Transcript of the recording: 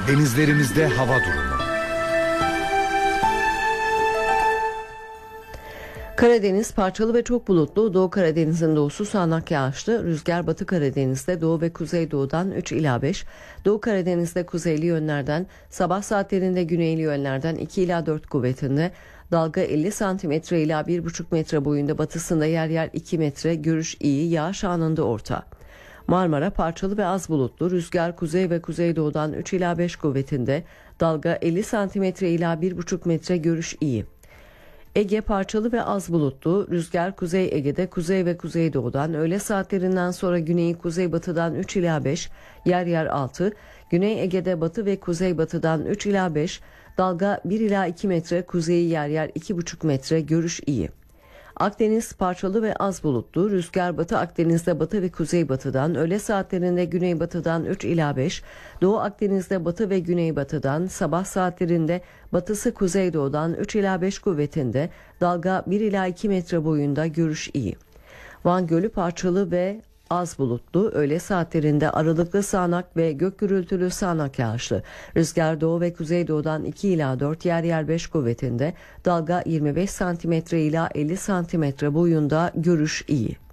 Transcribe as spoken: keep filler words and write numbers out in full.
Denizlerimizde hava durumu. Karadeniz parçalı ve çok bulutlu. Doğu Karadeniz'in doğusu sağanak yağışlı. Rüzgar Batı Karadeniz'de doğu ve kuzeydoğudan üç ila beş. Doğu Karadeniz'de kuzeyli yönlerden, sabah saatlerinde güneyli yönlerden iki ila dört kuvvetinde. Dalga elli santimetre ila bir buçuk metre boyunda, batısında yer yer iki metre. Görüş iyi, yağış anında orta. Marmara parçalı ve az bulutlu. Rüzgar kuzey ve kuzeydoğudan üç ila beş kuvvetinde. Dalga elli santimetre ila bir buçuk metre. Görüş iyi. Ege parçalı ve az bulutlu. Rüzgar Kuzey Ege'de kuzey ve kuzeydoğudan, öğle saatlerinden sonra güneyi kuzeybatıdan üç ila beş, yer yer altı. Güney Ege'de batı ve kuzeybatıdan üç ila beş. Dalga bir ila iki metre, kuzeyi yer yer iki buçuk metre. Görüş iyi. Akdeniz parçalı ve az bulutlu. Rüzgar Batı Akdeniz'de batı ve kuzeybatıdan, öğle saatlerinde güneybatıdan üç ila beş. Doğu Akdeniz'de batı ve güneybatıdan, sabah saatlerinde batısı kuzeydoğudan üç ila beş kuvvetinde. Dalga bir ila iki metre boyunda. Görüş iyi. Van Gölü parçalı ve az bulutlu. Öğle saatlerinde aralıklı sağanak ve gök gürültülü sağanak yağışlı. Rüzgar doğu ve kuzeydoğudan iki ila dört, yer yer beş kuvvetinde. Dalga yirmi beş santimetre ila elli santimetre boyunda. Görüş iyi.